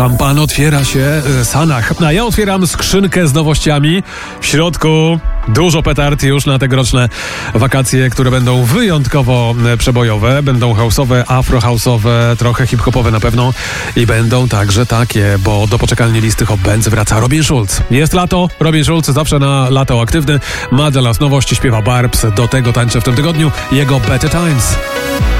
Szampan otwiera się, Sanach. A ja otwieram skrzynkę z nowościami. W środku dużo petard już na tegoroczne wakacje, które będą wyjątkowo przebojowe. Będą house'owe, afro-house'owe, trochę hip-hopowe na pewno. I będą także takie, bo do poczekalni listy Hot Bands wraca Robin Schulz. Jest lato, Robin Schulz zawsze na lato aktywny. Ma dla nas nowości, śpiewa Barbs. Do tego tańczę w tym tygodniu jego Better Times.